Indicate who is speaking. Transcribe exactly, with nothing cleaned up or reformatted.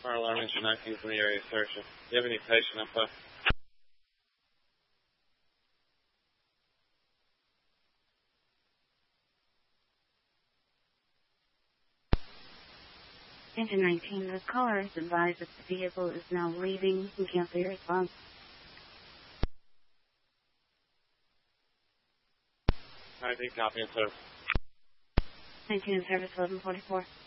Speaker 1: Fire alarm engine nineteen from the area searching. Do you have any patient info?
Speaker 2: Engine nineteen, this caller is advised that the vehicle is now leaving. We can't see your response.
Speaker 1: nineteen, copy and service.
Speaker 2: nineteen in service, eleven forty-four.